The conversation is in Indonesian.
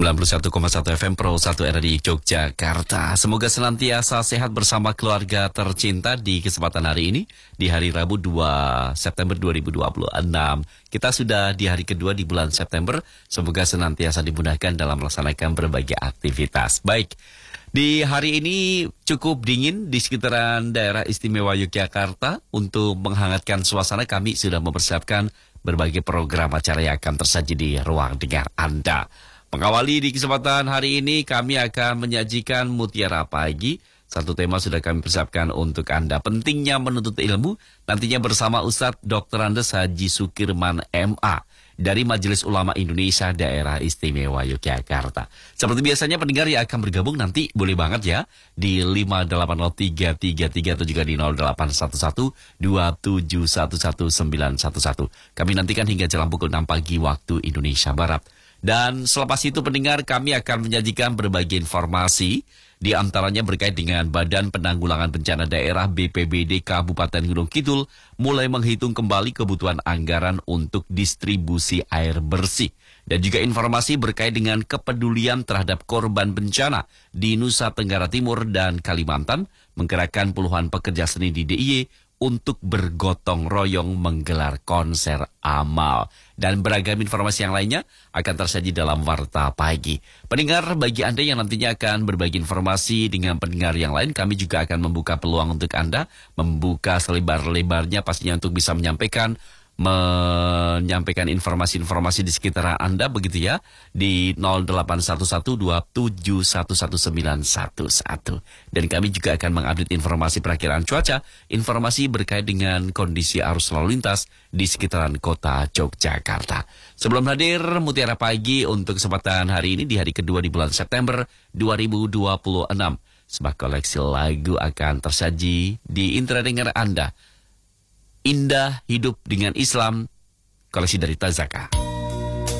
91,1 FM Pro 1 RRI Yogyakarta. Semoga senantiasa sehat bersama keluarga tercinta di kesempatan hari ini, di hari Rabu 2 September 2026. Kita sudah di hari kedua di bulan September, semoga senantiasa dimudahkan dalam melaksanakan berbagai aktivitas. Baik, di hari ini cukup dingin di sekitaran daerah istimewa Yogyakarta. Untuk menghangatkan suasana, kami sudah mempersiapkan berbagai program acara yang akan tersaji di ruang dengar Anda. Mengawali di kesempatan hari ini, kami akan menyajikan Mutiara Pagi. Satu tema sudah kami persiapkan untuk Anda. Pentingnya menuntut ilmu, nantinya bersama Ustadz Dr. Andes Haji Sukirman MA dari Majelis Ulama Indonesia Daerah Istimewa Yogyakarta. Seperti biasanya pendengar yang akan bergabung nanti boleh banget ya di 5803333 atau juga di 081127119111. Kami nantikan hingga jelang pukul 6 pagi waktu Indonesia Barat. Dan selepas itu pendengar, kami akan menyajikan berbagai informasi, di antaranya berkait dengan Badan Penanggulangan Bencana Daerah BPBD Kabupaten Gunung Kidul mulai menghitung kembali kebutuhan anggaran untuk distribusi air bersih. Dan juga informasi berkait dengan kepedulian terhadap korban bencana di Nusa Tenggara Timur dan Kalimantan, menggerakkan puluhan pekerja seni di DIY untuk bergotong royong menggelar konser amal. Dan beragam informasi yang lainnya akan tersaji dalam Warta Pagi. Pendengar, bagi Anda yang nantinya akan berbagi informasi dengan pendengar yang lain, kami juga akan membuka peluang untuk Anda, membuka selebar-lebarnya pastinya untuk bisa menyampaikan informasi-informasi di sekitar Anda, begitu ya, di 081127119111. Dan kami juga akan mengupdate informasi perakiraan cuaca, informasi berkait dengan kondisi arus lalu lintas di sekitaran kota Yogyakarta. Sebelum hadir Mutiara Pagi untuk kesempatan hari ini di hari kedua di bulan September 2026, sebuah koleksi lagu akan tersaji di indera dengar Anda. Indah Hidup dengan Islam, koleksi dari Tazaka.